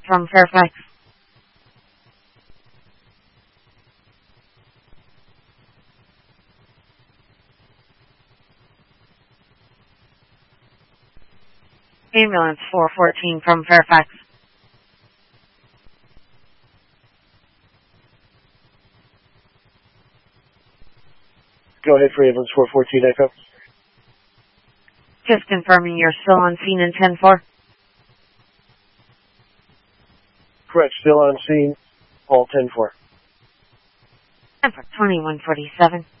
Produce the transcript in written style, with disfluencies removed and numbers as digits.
from Fairfax. Ambulance 414 from Fairfax. Go ahead for ambulance 414 Echo. Just confirming you're still on scene in 10-4. Correct, still on scene, all 10-4. And for 2147.